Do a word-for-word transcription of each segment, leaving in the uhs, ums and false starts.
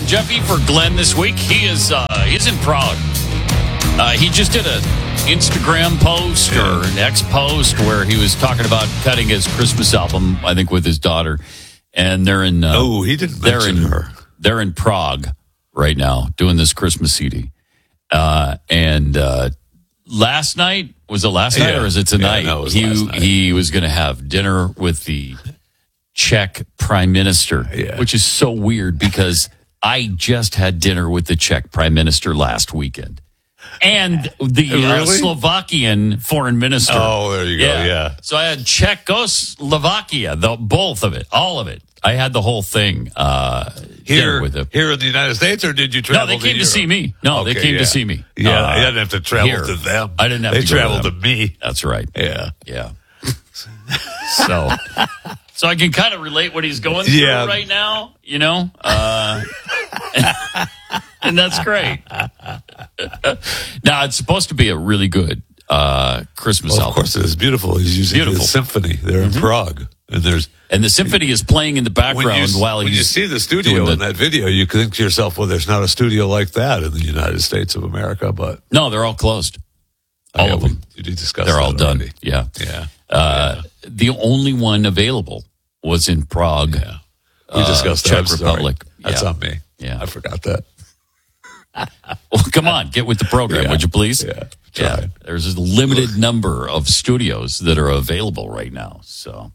Jeffy for Glenn this week. He is uh, he's in Prague. Uh, he just did an Instagram post or an X post where he was talking about cutting his Christmas album, I think, with his daughter. And they're in. Uh, oh, he didn't they're mention in, her. They're in Prague right now doing this Christmas C D. Uh, and uh, last night was it last night yeah. or is it tonight? Yeah, no, it was he last night. he was going to have dinner with the Czech Prime Minister, yeah. which is so weird because I just had dinner with the Czech Prime Minister last weekend. And the really? uh, Slovakian foreign minister. Oh, there you go. Yeah. yeah. So I had Czechoslovakia, the both of it, all of it. I had the whole thing uh, here with them. Here in the United States, or did you travel? No, they to came to Europe? see me. No, okay, they came yeah. to see me. Yeah, uh, I didn't have to travel here. to them. I didn't have they to go traveled to, to me. That's right. Yeah, yeah. so, so I can kind of relate what he's going through yeah. right now. You know. Uh, And that's great. Now, it's supposed to be a really good uh, Christmas well, album. Of course, it is beautiful. He's using Beautiful. the symphony. They're Mm-hmm. in Prague. And there's and the symphony is playing in the background when you, while when he's you see the studio the, in that video, you think to yourself, well, there's not a studio like that in the United States of America. But no, they're all closed. All yeah, of them. We, you discussed they're that all done. already. Yeah. Yeah. Uh, yeah. The only one available was in Prague. Yeah. We discussed uh, that. Czech Republic. That's yeah. on me. Yeah. I forgot that. Well, come on, get with the program, yeah. would you please? Yeah. Yeah. There's a limited number of studios that are available right now. So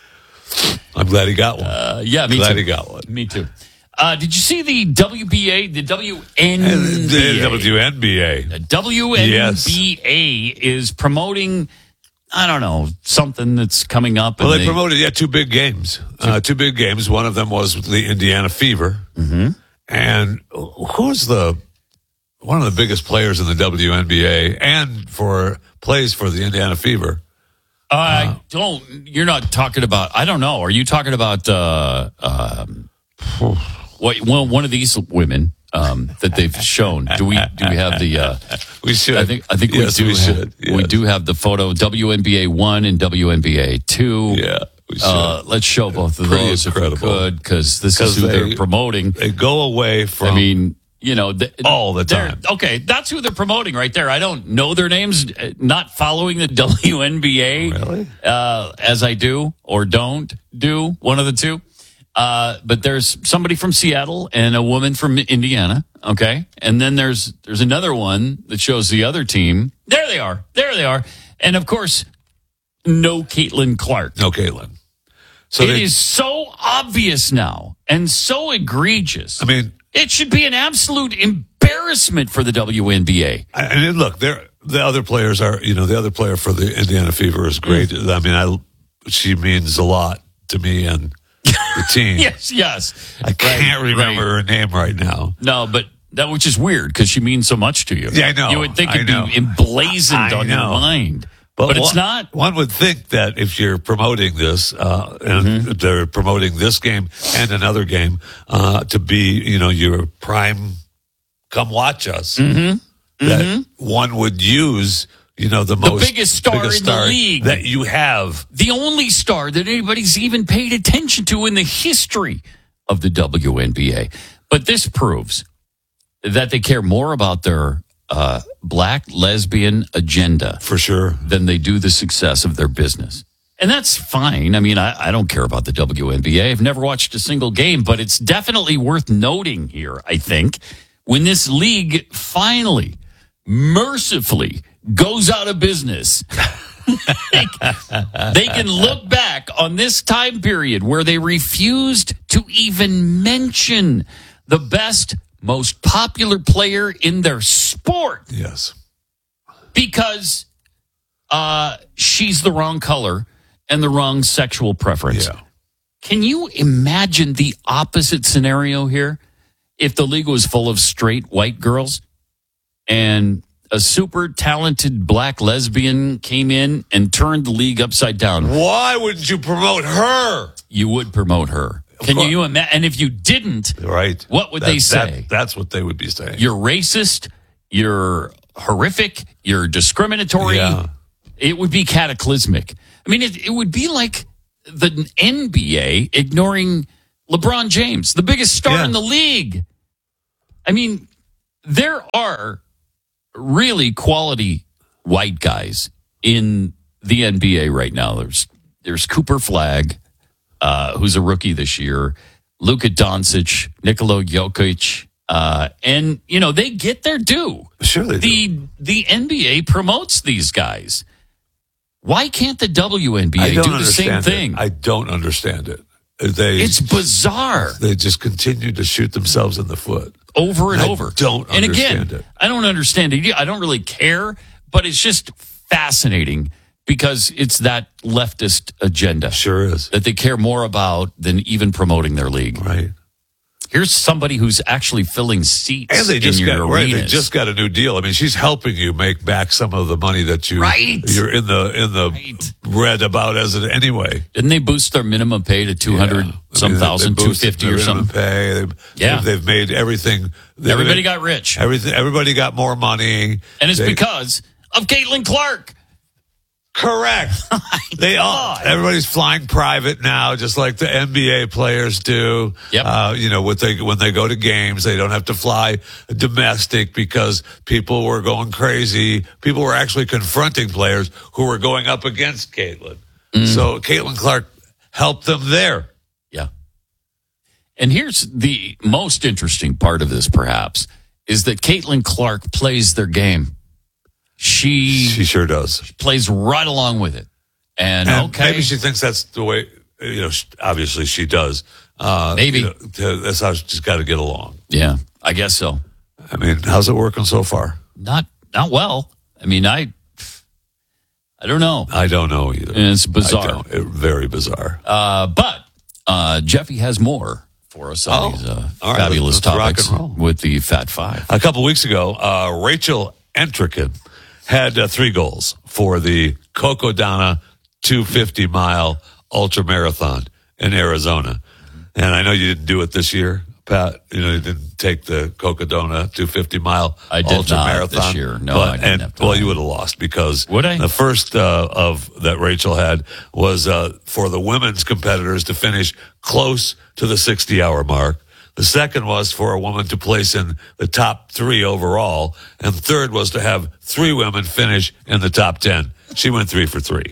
I'm glad he got one. Uh, yeah, me glad too. he got one. Me too. Uh, did you see the W B A, the W N B A? The W N B A. The W N B A yes. is promoting, I don't know, something that's coming up. Well, they, they promoted, yeah, two big games. Uh, two big games. One of them was the Indiana Fever. Mm-hmm. And who's the one of the biggest players in the W N B A and for plays for the Indiana Fever? I uh, don't. You're not talking about. I don't know. Are you talking about uh, um, what? Well, one of these women um, that they've shown. Do we? Do we have the? Uh, we should. I think. I think yes, we do. We have, should. Yes. We do have the photo. W N B A one and W N B A two. Yeah. We should. Uh, let's show both of Pretty those incredible. if we could, because this is who they, they're promoting. They go away from. I mean, you know, th- all the time. Okay, that's who they're promoting right there. I don't know their names. Not following the W N B A, really, uh, as I do or don't do, one of the two. Uh, but there's somebody from Seattle and a woman from Indiana. Okay, and then there's there's another one that shows the other team. There they are. There they are. And of course, no Caitlin Clark. No Caitlin. So it they, is so obvious now and so egregious. I mean, it should be an absolute embarrassment for the W N B A. I mean, look, they're, the other players are, you know, the other player for the Indiana Fever is great. Mm. I mean, I she means a lot to me and the team. yes, yes. I can't right, remember right. her name right now. No, but that which is weird because she means so much to you. Yeah, I know. You would think I it'd know. be emblazoned I on know. your mind. But, But it's one, not. One would think that if you're promoting this, uh, and Mm-hmm. they're promoting this game and another game, uh, to be, you know, your prime, come watch us, Mm-hmm. that Mm-hmm. one would use, you know, the, The most biggest star biggest in the star league. that you have. The only star that anybody's even paid attention to in the history of the W N B A. But this proves that they care more about their uh, black lesbian agenda For sure. than they do the success of their business. And that's fine. I mean, I, I don't care about the W N B A. I've never watched a single game, but it's definitely worth noting here, I think, when this league finally, mercifully, goes out of business. they, they can look back on this time period where they refused to even mention the best, most popular player in their sport. Yes. Because uh, she's the wrong color and the wrong sexual preference. Yeah. Can you imagine the opposite scenario here? If the league was full of straight white girls and a super talented black lesbian came in and turned the league upside down. Why wouldn't you promote her? You would promote her. Can you imagine? And if you didn't, right? What would that, they say? That, that's what they would be saying. You're racist. You're horrific. You're discriminatory. Yeah. It would be cataclysmic. I mean, it, it would be like the N B A ignoring LeBron James, the biggest star Yeah. in the league. I mean, there are really quality white guys in the N B A right now. There's there's Cooper Flagg, uh, who's a rookie this year, Luka Doncic, Nikola Jokic, uh, and you know they get their due. Sure, they the do. the N B A promotes these guys. Why can't the W N B A I don't do the same understand thing? it. I don't understand it. They It's bizarre. They just continue to shoot themselves in the foot Over and I over. don't and understand again, it. I don't understand it. I don't really care, but it's just fascinating because it's that leftist agenda Sure is. that they care more about than even promoting their league. Right. Here's somebody who's actually filling seats And they just in your got right. They arenas. just got a new deal. I mean, she's helping you make back some of the money that you Right. you're in the in the Right. red about as it anyway. Didn't they boost their minimum pay to two hundred Yeah. I some mean, they- thousand, they two boosted fifty their or minimum something? Pay. They've, Yeah. they've, they've made everything. they- Everybody they- got rich. everything. Everybody got more money, And it's They- because of Caitlin Clark. correct. They all. God. Everybody's flying private now, just like the N B A players do. Yep. Uh, you know, what they when they go to games, they don't have to fly domestic because people were going crazy. People were actually confronting players who were going up against Caitlin. Mm. So Caitlin Clark helped them there. Yeah. And here's the most interesting part of this, perhaps, is that Caitlin Clark plays their game. She, She sure does. plays right along with it. And, And okay. maybe she thinks that's the way. You know, sh- obviously she does. Uh, Maybe. you know, to- that's how she's got to get along. yeah, I guess so. I mean, how's it working so far? Not not well. I mean, I I don't know. I don't know either. It's I bizarre. don't. It, very bizarre. Uh, but uh, Jeffy has more for us on Oh, these uh, all right, fabulous let's rock topics and roll. with the Fat Five. A couple weeks ago, uh, Rachel Entrikin had uh, three goals for the Cocodona two hundred fifty mile ultra marathon in Arizona. And I know you didn't do it this year, Pat. You know, you didn't take the Cocodona two hundred fifty mile I did ultra not marathon this year. No, but, I didn't and, have to. Well, you would have lost because Would I? the first uh, of that Rachel had was uh, for the women's competitors to finish close to the sixty hour mark. The second was for a woman to place in the top three overall. And third was to have three women finish in the top ten. She went three for three.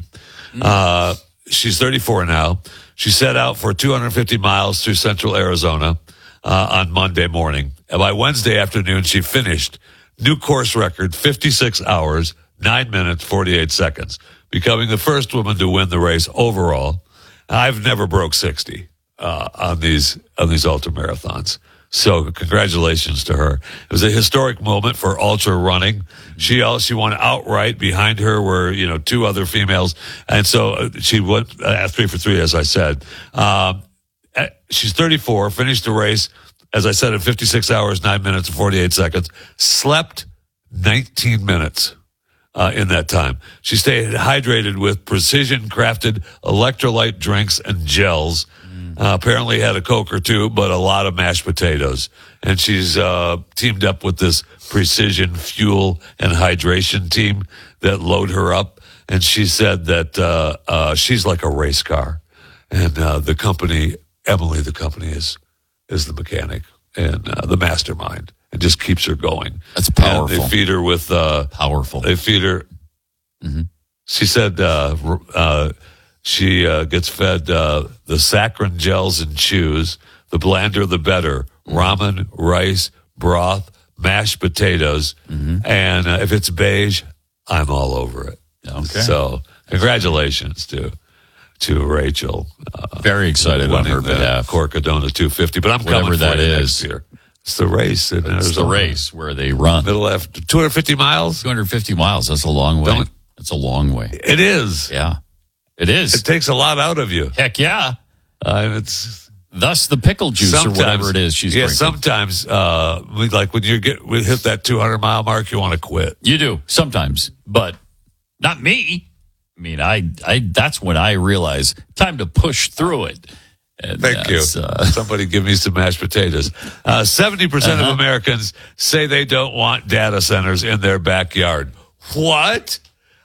Uh, she's thirty-four now. She set out for two hundred fifty miles through central Arizona uh, on Monday morning. And by Wednesday afternoon, she finished new course record, fifty-six hours, nine minutes, forty-eight seconds, becoming the first woman to win the race overall. I've never broke sixty. Uh, on these on these ultra marathons. So congratulations to her. It was a historic moment for ultra running. She also won outright. Behind her were, you know, two other females. And so uh, she went uh, three for three, as I said. Um, uh, she's thirty-four, finished the race, as I said, in fifty-six hours, nine minutes, and forty-eight seconds. Slept nineteen minutes. Uh, in that time. She stayed hydrated with precision crafted electrolyte drinks and gels. Uh, apparently had a Coke or two, but a lot of mashed potatoes. And she's uh, teamed up with this precision fuel and hydration team that load her up. And she said that uh, uh, she's like a race car. And uh, the company, Emily, the company is is the mechanic and uh, the mastermind. And just keeps her going. That's powerful. And they feed her with uh, Powerful. They feed her. Mm-hmm. She said uh, uh, she uh, gets fed uh, the saccharin gels and chews. The blander, the better. Ramen, rice, broth, mashed potatoes, Mm-hmm. and uh, if it's beige, I'm all over it. Okay. So congratulations to to Rachel. Uh, Very excited on winning her the behalf. Corcodona two fifty. But I'm Whatever coming for that you is. next year. It's the race. In It's the Arizona. race where they run. Middle after two hundred fifty miles. two hundred fifty miles. That's a long way. Don't- That's a long way. It is. Yeah, it is. It takes a lot out of you. Heck yeah. Uh, it's Thus the pickle juice or whatever it is she's yeah. drinking. Sometimes, uh, we- like when you get we hit that two hundred mile mark, you want to quit. You do sometimes, but not me. I mean, I, I, that's when I realize time to push through it. And Thank you. that's, Uh, Somebody give me some mashed potatoes. Uh, seventy percent Uh-huh. of Americans say they don't want data centers in their backyard. What?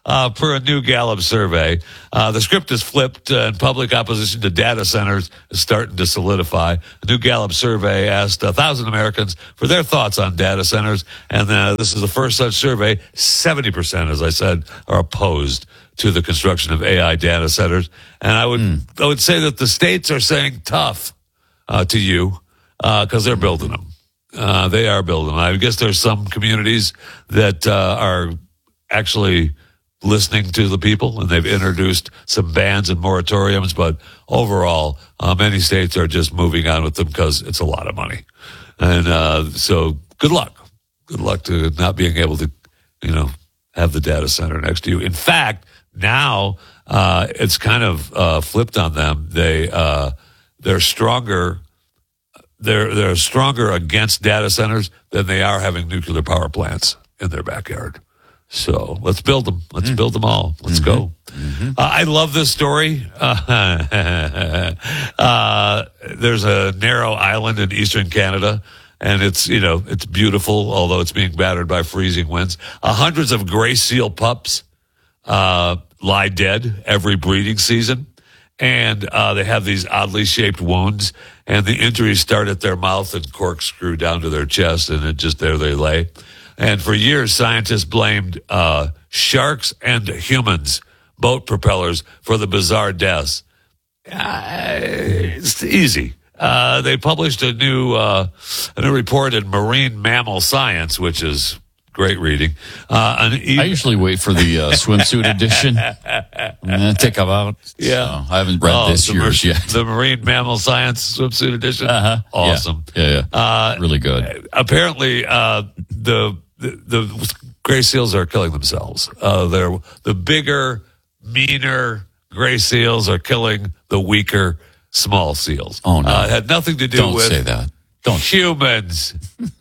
uh, per a new Gallup survey. Uh, the script is flipped, uh, and public opposition to data centers is starting to solidify. A new Gallup survey asked one thousand Americans for their thoughts on data centers, and uh, this is the first such survey. seventy percent, as I said, are opposed to the construction of A I data centers. And I would mm. I would say that the states are saying tough uh, to you because uh, they're building them. Uh, they are building them. I guess there's some communities that uh, are actually listening to the people, and they've introduced some bans and moratoriums. But overall, uh, many states are just moving on with them because it's a lot of money. And uh, so good luck. Good luck to not being able to, you know, have the data center next to you. In fact, now uh, it's kind of uh, flipped on them. They uh, they're stronger. They're they're stronger against data centers than they are having nuclear power plants in their backyard. So let's build them. Let's mm. build them all. Let's mm-hmm. go. Mm-hmm. Uh, I love this story. Uh, uh, there's a narrow island in eastern Canada. And it's, you know, it's beautiful, although it's being battered by freezing winds. Uh, hundreds of gray seal pups uh, lie dead every breeding season. And uh, they have these oddly shaped wounds. And the injuries start at their mouth and corkscrew down to their chest. And it just, there they lay. And for years, scientists blamed uh, sharks and humans, boat propellers, for the bizarre deaths. Uh, it's easy. Uh, they published a new uh, a new report in Marine Mammal Science, which is great reading. Uh, an e- I usually wait for the uh, swimsuit edition and then take them out. Yeah, so I haven't read oh, this year's mar- yet. The Marine Mammal Science swimsuit edition, uh-huh. awesome. Yeah, yeah, yeah. Uh, really good. Apparently, uh, the, the the gray seals are killing themselves. Uh, they're the bigger, meaner gray seals are killing the weaker small seals. Oh, no. Uh, it had nothing to do Don't with say that. Don't. humans.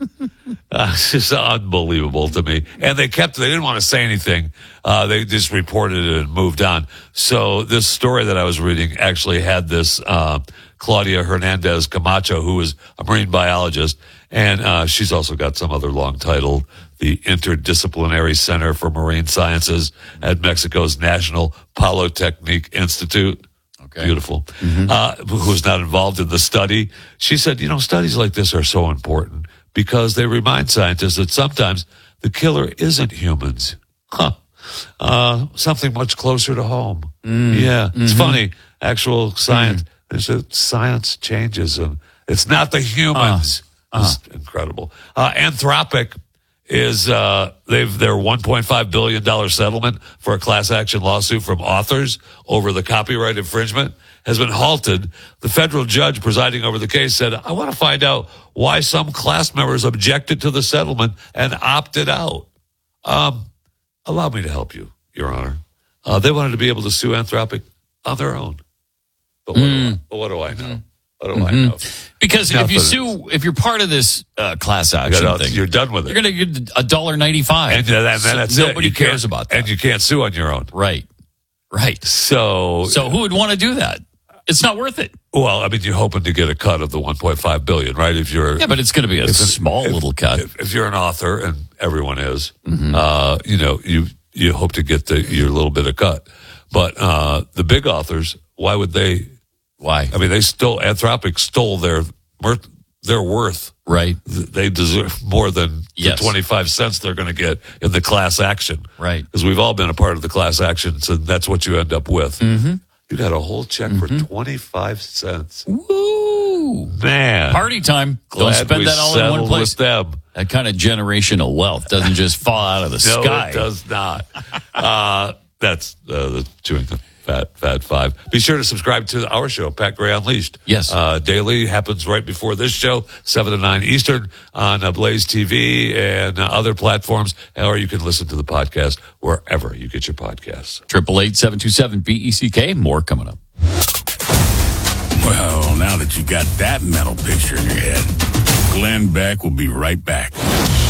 uh, it's just unbelievable to me. And they kept, they didn't want to say anything. Uh, they just reported it and moved on. So this story that I was reading actually had this uh, Claudia Hernandez Camacho, who is a marine biologist. And uh, she's also got some other long title, the Interdisciplinary Center for Marine Sciences at Mexico's National Polytechnic Institute. Okay. Beautiful. Mm-hmm. Uh, who's not involved in the study. She said, you know, studies like this are so important because they remind scientists that sometimes the killer isn't humans. Huh. Uh, something much closer to home. Mm. Yeah. Mm-hmm. It's funny. Actual science. Mm-hmm. There's a, science changes. And it's not the humans. Uh, uh. It's incredible. Uh, Anthropic is uh, they've their one point five billion dollars settlement for a class action lawsuit from authors over the copyright infringement has been halted. The federal judge presiding over the case said, I want to find out why some class members objected to the settlement and opted out. Um, allow me to help you, Your Honor. Uh, they wanted to be able to sue Anthropic on their own. But what, mm. do, I, but what do I know? What do mm-hmm. I know? Because Nothing. if you sue, if you're part of this uh, class action you're, thing, you're done with it. You're going to get a dollar ninety-five, and then, then so that's nobody it. cares about that, and you can't sue on your own. Right, right. So, so who would want to do that? It's not worth it. Well, I mean, you're hoping to get a cut of the one point five billion, right? If you're yeah, but it's going to be a small if, little cut. If, if you're an author, and everyone is, mm-hmm. uh, you know, you you hope to get the your little bit of cut. But uh, the big authors, why would they? Why? I mean, they stole, Anthropic stole their their worth. Right. They deserve more than yes. the twenty-five cents they're going to get in the class action. Right. Because we've all been a part of the class actions, and that's what you end up with. Mm-hmm. You got a whole check mm-hmm. for twenty-five cents. Woo! Man. Party time. Glad Don't spend we that all in one place. With them. That kind of generational wealth doesn't just fall out of the no, sky. It does not. uh, that's uh, the chewing the Fat Fat Five. Be sure to subscribe to our show, Pat Gray Unleashed. Yes. Uh, daily happens right before this show, seven to nine Eastern on uh, Blaze T V and uh, other platforms. Or you can listen to the podcast wherever you get your podcasts. Triple eight seven two seven B E C K. More coming up. Well, now that you got that mental picture in your head, Glenn Beck will be right back.